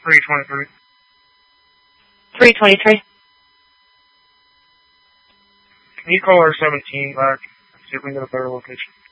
323. 323. Can you call our 17 back? See if we can get a better location.